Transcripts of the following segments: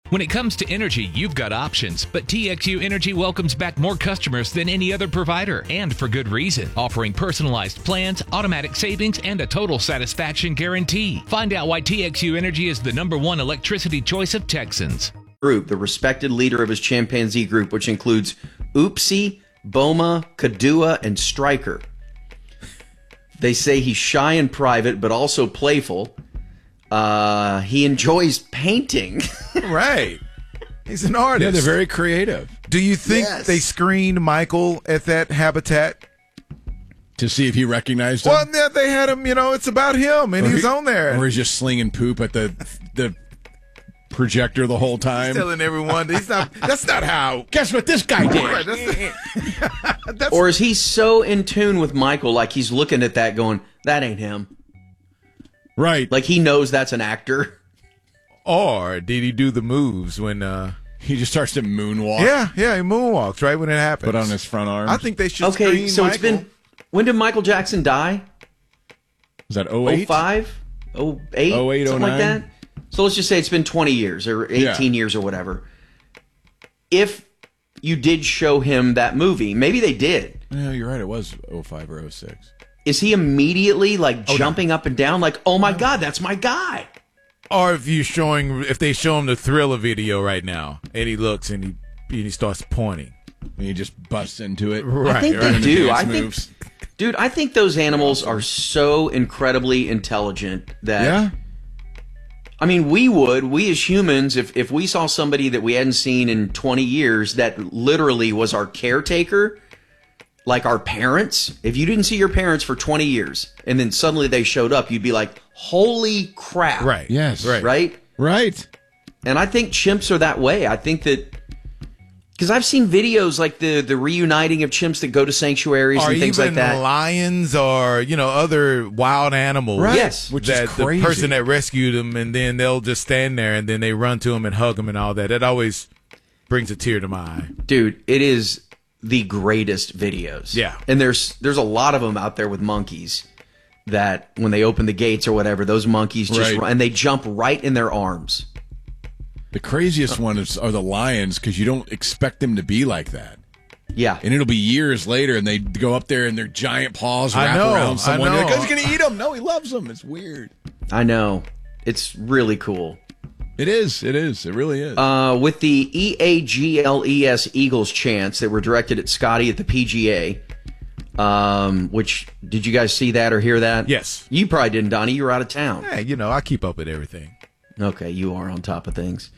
When it comes to energy, you've got options, but TXU Energy welcomes back more customers than any other provider, and for good reason, offering personalized plans, automatic savings, and a total satisfaction guarantee. Find out why TXU Energy is the #1 electricity choice of Texans. Group, the respected leader of his chimpanzee group, which includes Oopsie, Boma, Kadua, and Stryker. They say he's shy in private, but also playful. He enjoys painting. Right. He's an artist. Yeah, they're very creative. Do you think they screened Michael at that habitat? To see if he recognized him? Well, they had him, it's about him, and he's on there. Or he's just slinging poop at the projector the whole time. He's telling everyone, that's not how. Guess what this guy did? Right, Or is he so in tune with Michael, like he's looking at that going, that ain't him? Right. Like he knows that's an actor. Or did he do the moves when he just starts to moonwalk? Yeah, he moonwalks right when it happens. Put on his front arms. I think they should Okay, screen so Michael. it's been, when did Michael Jackson die? Was that 08? 05? 08? 08, something like 09? that? So let's just say it's been 20 years or 18 years or whatever. If you did show him that movie, maybe they did. Yeah, you're right. It was 05 or 06. Is he immediately jumping up and down like, oh my God, that's my guy? Or if they show him the Thriller video right now, and he looks and he starts pointing. And he just busts into it. Right, I think right. they do. Moves. Dude, I think those animals are so incredibly intelligent that... Yeah? I mean, we as humans, if we saw somebody that we hadn't seen in 20 years that literally was our caretaker, like our parents, if you didn't see your parents for 20 years and then suddenly they showed up, you'd be like, holy crap. Right. Yes. Right. Right. And I think chimps are that way. I think that, because I've seen videos like the reuniting of chimps that go to sanctuaries Or and things like even that. lions or, other wild animals. Right. Yes. Which is That the crazy. person that rescued them, and then they'll just stand there, and then they run to him and hug him and all that. That always brings a tear to my eye. Dude, it is the greatest videos. Yeah. And there's a lot of them out there with monkeys that when they open the gates or whatever, those monkeys just Right. run, and they jump right in their arms. The craziest one are the lions because you don't expect them to be like that. Yeah. And it'll be years later, and they go up there and their giant paws I wrap know, around someone. I know. You're like, oh, he's going to eat them. No, he loves them. It's weird. I know. It's really cool. It is. It is. It really is. With the EAGLES Eagles chants that were directed at Scotty at the PGA, which, did you guys see that or hear that? Yes. You probably didn't, Donnie. You were out of town. Hey, I keep up with everything. Okay, you are on top of things.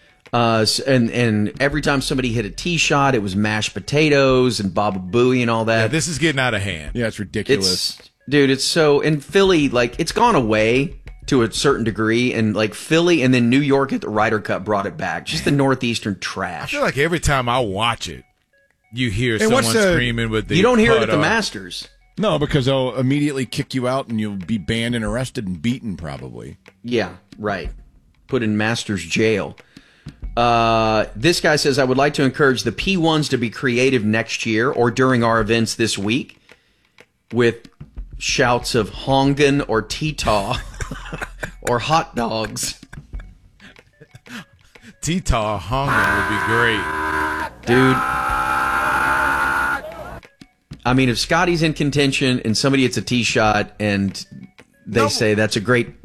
And every time somebody hit a tee shot, it was mashed potatoes and Baba Booey and all that. Yeah, this is getting out of hand. yeah, it's ridiculous. It's so, in Philly, it's gone away to a certain degree, and Philly and then New York at the Ryder Cup brought it back. Just the Northeastern I trash. feel like every time I watch it, you hear And what's someone the- screaming with the You don't hear it putt at the or- Masters. No, because they'll immediately kick you out, and you'll be banned and arrested and beaten, probably. Yeah, right. Put in Masters jail. This guy says, I would like to encourage the P1s to be creative next year or during our events this week with shouts of hongan or T-taw or hot dogs. T-Tar Hunger would be great. Dude. I mean, if Scotty's in contention and somebody hits a tee shot and they say that's a great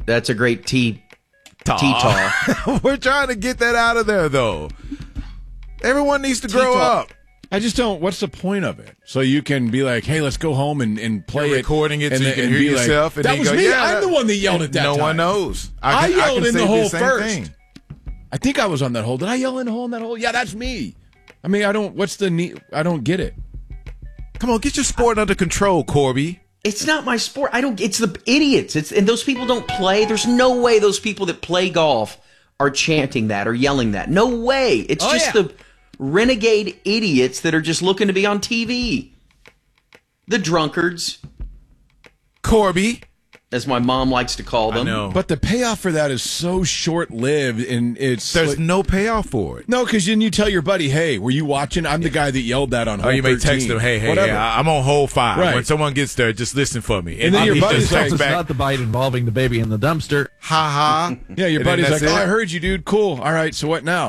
T-taw. We're trying to get that out of there, though. Everyone needs to grow T-Taw. up. I just don't. What's the point of it? So you can be like, hey, let's go home and play You're it. recording it so and you then- can and hear be like, yourself. And that then was go, me. yeah, I'm the one that yelled at that No time. one knows. I yelled can in the say hole same first. thing. I think I was on that hole. Did I yell in the hole in that hole? Yeah, that's me. I mean, I don't. What's the need? I don't get it. Come on, get your sport under control, Corby. It's not my sport. It's the idiots. And those people don't play. There's no way those people that play golf are chanting that or yelling that. No way. It's the renegade idiots that are just looking to be on TV. The drunkards, Corby. as my mom likes to call them. I know. But the payoff for that is so short-lived, and it's There's like- no payoff for it. no, because then you tell your buddy, "Hey, were you watching? I'm the guy that yelled that on hole Or you may 13." text them, hey, Whatever. I'm on hole 5. Right. When someone gets there, just listen for me. And then your he buddy's just like, texts It's back, not the bite involving the baby in the dumpster. ha ha. Yeah, your And then buddy's like, that's "Oh, it. I heard you, dude. Cool. All right, so what now?"